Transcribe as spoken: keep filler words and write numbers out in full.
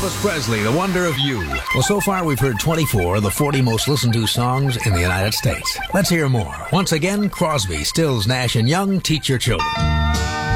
Elvis Presley, The Wonder of You. Well, so far we've heard twenty-four of the forty most listened to songs in the United States. Let's hear more. Once again, Crosby, Stills, Nash and Young, Teach Your Children.